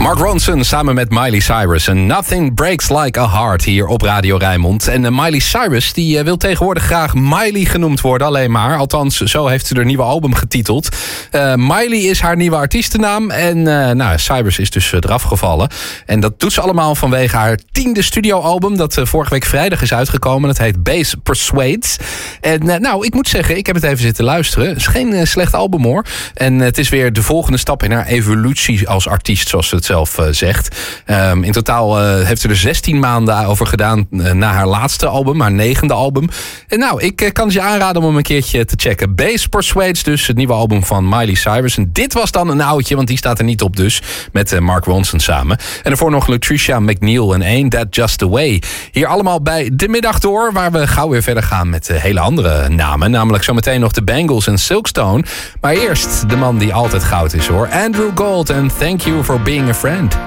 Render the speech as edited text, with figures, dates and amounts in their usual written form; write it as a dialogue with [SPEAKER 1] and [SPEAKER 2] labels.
[SPEAKER 1] Mark Ronson samen met Miley Cyrus. En Nothing Breaks Like a Heart hier op Radio Rijnmond. En Miley Cyrus die wil tegenwoordig graag Miley genoemd worden. Alleen maar, althans zo heeft ze haar nieuwe album getiteld. Miley is haar nieuwe artiestennaam. En Cyrus is dus eraf gevallen. En dat doet ze allemaal vanwege haar 10e studioalbum. Dat vorige week vrijdag is uitgekomen. Dat heet Bass Persuades. En ik moet zeggen, ik heb het even zitten luisteren. Het is geen slecht album hoor. En het is weer de volgende stap in haar evolutie als artiest, zoals ze het zelf zegt. In totaal heeft ze er 16 maanden over gedaan na haar laatste album, haar 9e album. En ik kan het je aanraden om hem een keertje te checken. Bass Persuades dus, het nieuwe album van Miley Cyrus. En dit was dan een oudje, want die staat er niet op dus, met Mark Ronson samen. En daarvoor nog Latricia McNeil en Ain't That Just The Way. Hier allemaal bij De Middag Door, waar we gauw weer verder gaan met hele andere namen. Namelijk zometeen nog de Bangles en Silkstone. Maar eerst de man die altijd goud is hoor. Andrew Gold en Thank You For Being A Friend.